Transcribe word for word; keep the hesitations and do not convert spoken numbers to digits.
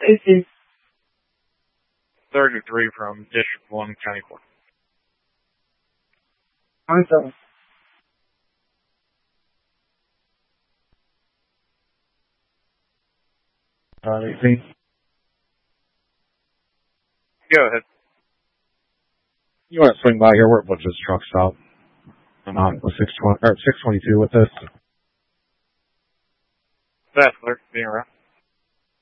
is this? thirty-three from District one, County Court. Awesome. Uh, eighteen. Go ahead. You want to swing by here? We're a bunch of truck stop. I'm on with six twenty or six twenty-two with this. That's clear. Being around.